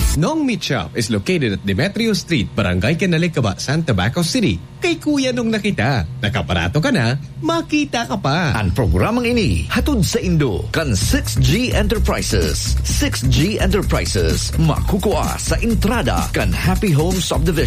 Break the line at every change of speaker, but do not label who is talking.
Nong Meat Shop is located at Demetrio Street, Barangay Canalicaba, Santa Baco City. Kay Kuya nung nakita, nakaparato ka na, makita ka pa.
Ang programang ini hatod sa Indo kan 6G Enterprises. 6G Enterprises makukuha sa entrada kan Happy Home Subdivision.